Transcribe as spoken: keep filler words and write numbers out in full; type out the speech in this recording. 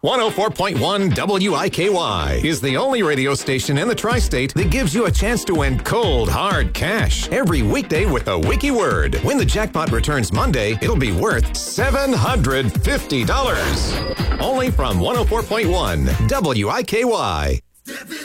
one oh four point one W I K Y is the only radio station in the tri-state that gives you a chance to win cold, hard cash every weekday with the Wiki Word. When the jackpot returns Monday, it'll be worth seven hundred fifty dollars. Only from one oh four point one W I K Y.